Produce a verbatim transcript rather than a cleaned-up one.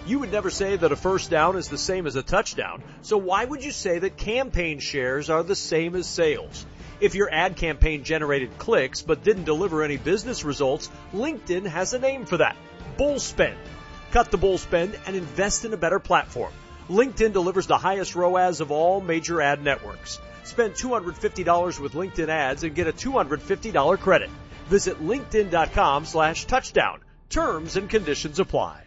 You would never say that a first down is the same as a touchdown, so why would you say that campaign shares are the same as sales? If your ad campaign generated clicks but didn't deliver any business results, LinkedIn has a name for that: bull spend. Cut the bull spend and invest in a better platform. LinkedIn delivers the highest R O A S of all major ad networks. Spend two hundred fifty dollars with LinkedIn ads and get a two hundred fifty dollars credit. Visit linkedin.com slash touchdown. Terms and conditions apply.